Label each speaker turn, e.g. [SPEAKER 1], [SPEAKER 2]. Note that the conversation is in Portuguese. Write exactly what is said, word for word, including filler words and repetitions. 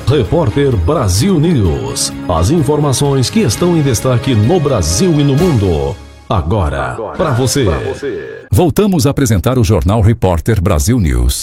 [SPEAKER 1] Repórter Brasil News. As informações que estão em destaque no Brasil e no mundo. Agora, para você.
[SPEAKER 2] Voltamos a apresentar o Jornal Repórter Brasil News.